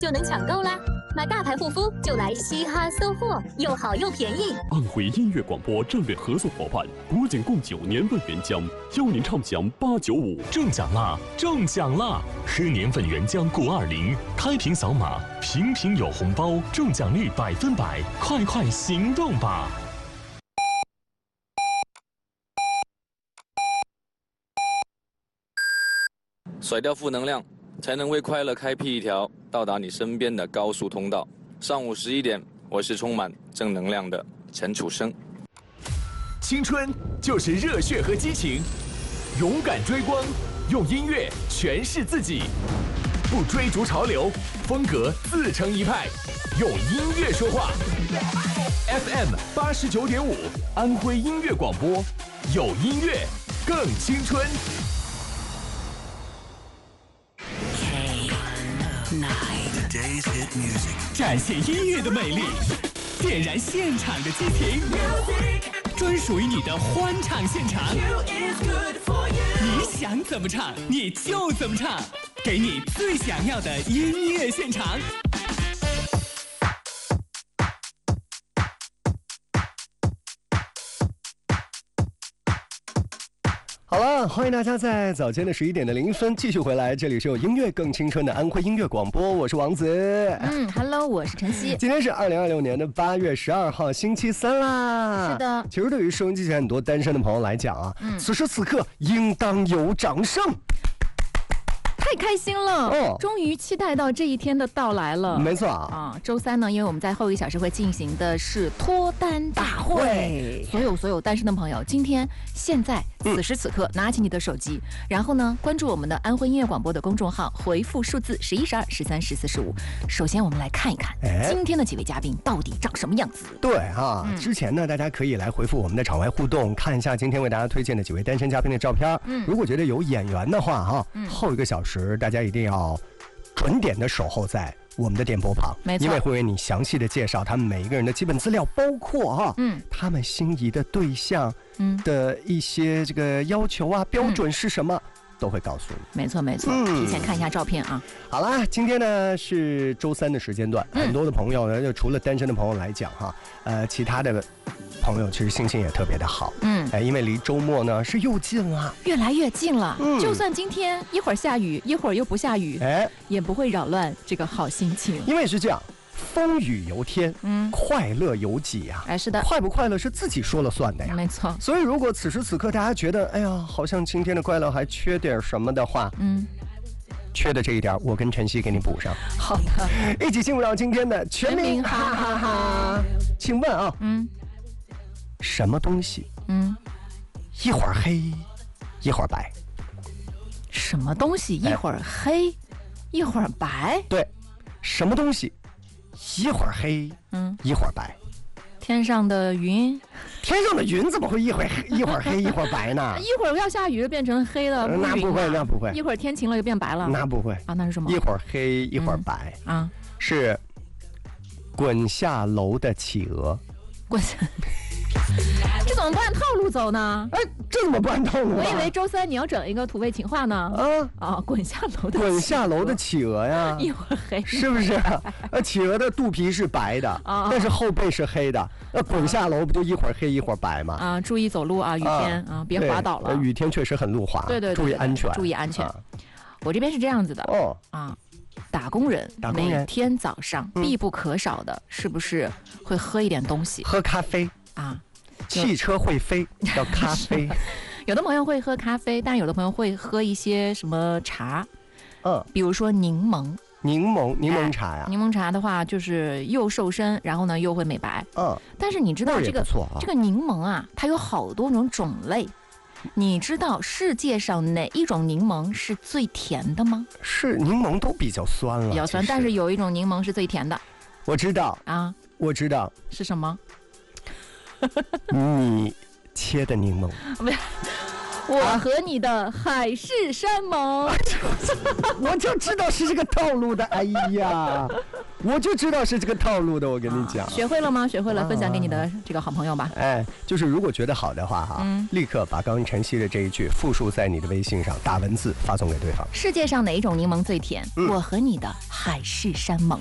就能抢购啦！买大牌护肤就来嘻哈搜货，又好又便宜。 安徽音乐广播战略合作伙伴国检共9年份原浆，邀您畅享895。 中奖啦！中奖啦！喝年份原浆520，开瓶扫码，瓶瓶有红包，中奖率100%，快快行动吧！ 甩掉负能量，才能为快乐开辟一条到达你身边的高速通道。上午11点，我是充满正能量的陈楚生。 青春就是热血和激情，勇敢追光，用音乐诠释自己，不追逐潮流，风格自成一派，用音乐说话。FM 89.5，安徽音乐广播，有音乐更青春。 展现音乐的魅力，点燃现场的激情，专属于你的欢唱现场。你想怎么唱，你就怎么唱，给你最想要的音乐现场。 好了，欢迎大家在早间的11点0分继续回来，这里是有音乐更青春的安徽音乐广播，我是王子。 Hello， 我是晨曦。 今天是2026年的8月12号，星期三啦。 是的。 其实对于收音机前很多单身的朋友来讲啊，此时此刻应当有掌声。 太开心了，终于期待到这一天的到来了。 没错啊， 周三呢，因为我们在后1个小时会进行的是脱单大会，所有单身的朋友，现在此时此刻拿起你的手机，然后呢关注我们的安徽音乐广播的公众号，回复数字11、12、13、14、15。首先我们来看一看今天的几位嘉宾到底长什么样子。 对啊，之前呢大家可以来回复我们的场外互动，看一下今天为大家推荐的几位单身嘉宾的照片。如果觉得有眼缘的话后1个小时大家一定要准点的守候在我们的电波旁，因为会为你详细的介绍他们每一个人的基本资料，包括他们心仪的对象的一些这个要求啊、标准是什么，都会告诉你。 没错，提前看一下照片啊。 好啦，今天呢是周三的时间段，很多的朋友呢，就除了单身的朋友来讲其他的朋友其实心情也特别的好，因为离周末呢是又近了， 越来越近了。就算今天一会儿下雨，一会儿又不下雨，也不会扰乱这个好心情。 因为是这样，风雨由天，快乐由己啊。 是的， 快不快乐是自己说了算的呀。 没错。 所以如果此时此刻大家觉得，哎呀，好像今天的快乐还缺点什么的话，缺的这一点，我跟晨曦给你补上。 好的， 一起进入到今天的全民哈哈哈。请问啊，什么东西，一会儿黑，一会儿白？ 什么东西一会儿黑，一会儿白？ 对，什么东西一会儿黑，一会儿白？ 天上的云。 天上的云怎么会一会儿黑一会儿白呢？ 一会儿要下雨变成黑了， 那不会。 一会儿天晴了就变白了， 那不会啊？那是什么？ 一会儿黑一会儿白是滚下楼的企鹅。 滚下。这怎么不按套路走呢？ 这怎么不按套路？ 我以为周三你要整一个土味情话呢。滚下楼的企鹅呀， 一会儿黑， 是不是？企鹅的肚皮是白的，但是后背是黑的。滚下楼不就一会儿黑一会儿白吗？ 注意走路啊，雨天别滑倒了。 雨天确实很路滑， 对， 注意安全， 注意安全。我这边是这样子的打工人每天早上必不可少的，是不是会喝一点东西？ 喝咖啡汽车会飞，叫咖啡。 有的朋友会喝咖啡，但有的朋友会喝一些什么茶，比如说柠檬茶呀。 柠檬茶的话，就是又瘦身，然后呢又会美白。但是你知道这个柠檬它有好多种种类。你知道世界上哪一种柠檬是最甜的吗？ 是柠檬都比较酸了， 比较酸，但是有一种柠檬是最甜的。 我知道我知道是什么？ 你切的柠檬。 我和你的海誓山盟。 我就知道是这个套路的。哎呀， 我就知道是这个套路的，我跟你讲。 学会了吗？学会了，分享给你的这个好朋友吧。 哎，就是如果觉得好的话哈，立刻把刚刚晨曦的这一句复述在你的微信上，打文字发送给对方。 世界上哪一种柠檬最甜？我和你的海誓山盟。